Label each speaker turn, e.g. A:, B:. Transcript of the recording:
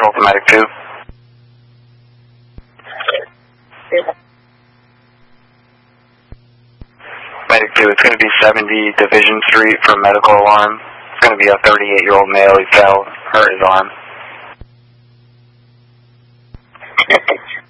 A: Control to Medic 2. Medic 2, it's going to be 70 Division Street for medical alarm. It's going to be a 38-year-old male. He fell, hurt his arm.